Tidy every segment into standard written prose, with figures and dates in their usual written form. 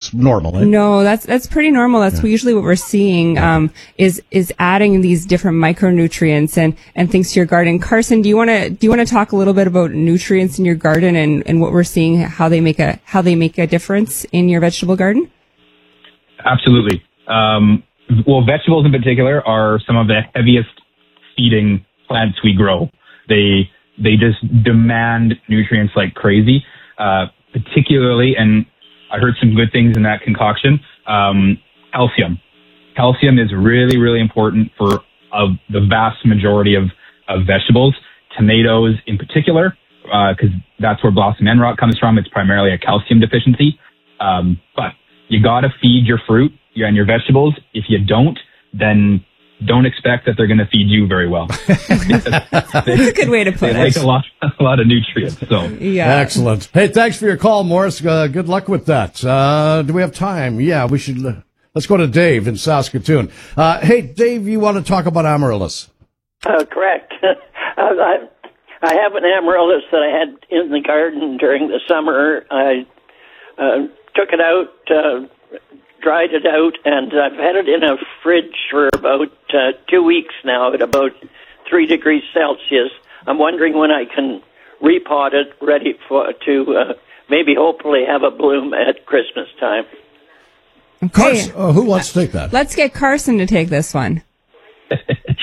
that's normal. Eh? No, that's pretty normal. That's usually what we're seeing, is adding these different micronutrients and things to your garden. Carson, do you want to talk a little bit about nutrients in your garden and what we're seeing, how they make a difference in your vegetable garden? Absolutely. Well, vegetables in particular are some of the heaviest feeding plants we grow. They just demand nutrients like crazy, particularly, and I heard some good things in that concoction, calcium. Calcium is really, really important for the vast majority of vegetables, tomatoes in particular, because that's where blossom end rot comes from. It's primarily a calcium deficiency. But you got to feed your fruit and your vegetables. If you don't, then don't expect that they're going to feed you very well. That's a good way to put it. They like a lot of nutrients. So yeah, excellent. Hey, thanks for your call, Morris. Good luck with that. Do we have time? Yeah, we should. Let's go to Dave in Saskatoon. Hey, Dave, you want to talk about amaryllis? Correct. I have an amaryllis that I had in the garden during the summer. I took it out, dried it out, and I've had it in a fridge for about 2 weeks now at about 3 degrees Celsius. I'm wondering when I can repot it, ready to maybe hopefully have a bloom at Christmas time. Okay. Who wants to take that? Let's get Carson to take this one. So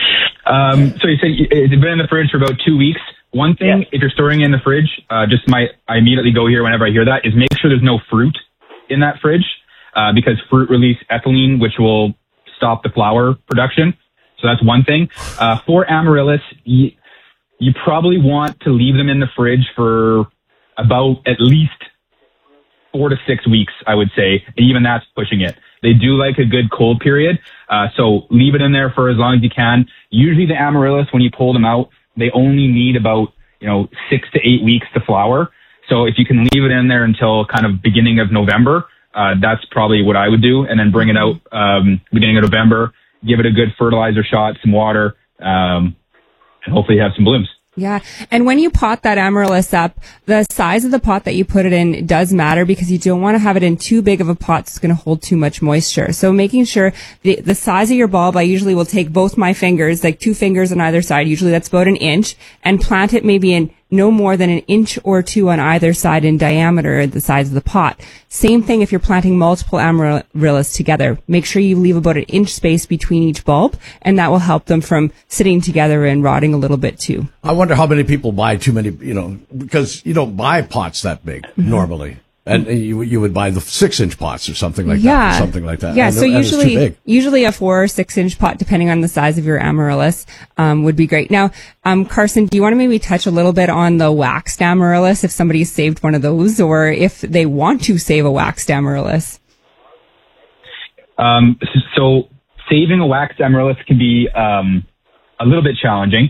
you say it's been in the fridge for about 2 weeks. One thing, if you're storing it in the fridge, I immediately go here whenever I hear that, is make sure there's no fruit in that fridge, because fruit release ethylene, which will stop the flower production. So that's one thing. For amaryllis, you probably want to leave them in the fridge for about at least 4 to 6 weeks, I would say. And even that's pushing it. They do like a good cold period. So leave it in there for as long as you can. Usually the amaryllis, when you pull them out, they only need about, 6 to 8 weeks to flower. So if you can leave it in there until kind of beginning of November, that's probably what I would do. And then bring it out, beginning of November, give it a good fertilizer shot, some water, and hopefully have some blooms. Yeah. And when you pot that amaryllis up, the size of the pot that you put it in does matter, because you don't want to have it in too big of a pot that's going to hold too much moisture. So making sure the size of your bulb, I usually will take both my fingers, like 2 fingers on either side, usually that's about 1 inch, and plant it maybe in no more than 1 inch or 2 on either side in diameter, the size of the pot. Same thing if you're planting multiple amaryllis together. Make sure you leave about 1 inch space between each bulb, and that will help them from sitting together and rotting a little bit too. I wonder how many people buy too many, because you don't buy pots that big normally. And you would buy the 6-inch pots or something like that. Or something like that. Yeah, so usually a 4 or 6-inch pot, depending on the size of your amaryllis, would be great. Now, Carson, do you want to maybe touch a little bit on the waxed amaryllis, if somebody's saved one of those, or if they want to save a waxed amaryllis? So saving a waxed amaryllis can be a little bit challenging.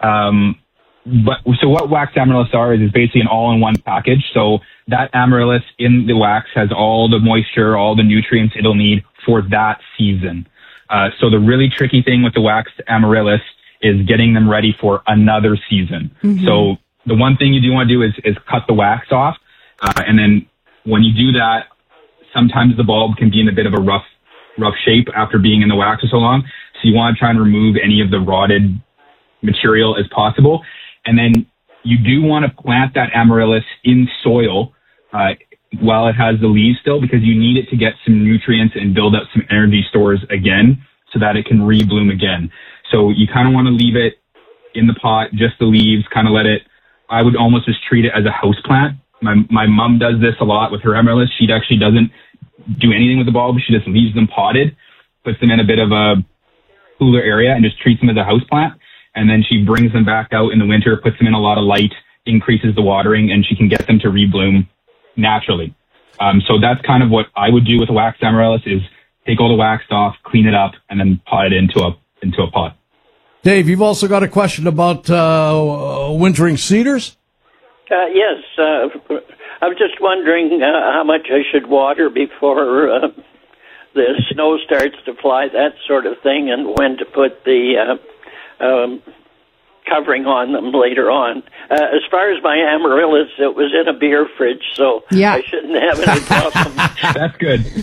So what waxed amaryllis are is basically an all-in-one package. So that amaryllis in the wax has all the moisture, all the nutrients it'll need for that season. So the really tricky thing with the waxed amaryllis is getting them ready for another season. Mm-hmm. So the one thing you do want to do is cut the wax off. And then when you do that, sometimes the bulb can be in a bit of a rough shape after being in the wax for so long. So you want to try and remove any of the rotted material as possible. And then you do want to plant that amaryllis in soil while it has the leaves still, because you need it to get some nutrients and build up some energy stores again so that it can rebloom again. So you kind of want to leave it in the pot, just the leaves, kind of let it, I would almost just treat it as a house plant. My mom does this a lot with her amaryllis. She actually doesn't do anything with the bulb. She just leaves them potted, puts them in a bit of a cooler area and just treats them as a house plant. And then she brings them back out in the winter, puts them in a lot of light, increases the watering, and she can get them to rebloom naturally. So that's kind of what I would do with a waxed amaryllis, is take all the wax off, clean it up, and then pot it into a pot. Dave, you've also got a question about wintering cedars? Yes. I was just wondering how much I should water before the snow starts to fly, that sort of thing, and when to put the covering on them later on. As far as my amaryllis, it was in a beer fridge, so I shouldn't have any problem. That's good.